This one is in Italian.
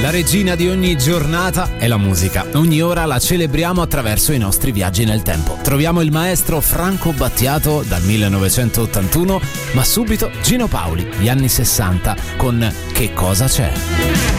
La regina di ogni giornata è la musica. Ogni ora la celebriamo attraverso i nostri viaggi nel tempo. Troviamo il maestro Franco Battiato dal 1981, ma subito Gino Paoli, gli anni 60, con Che cosa c'è?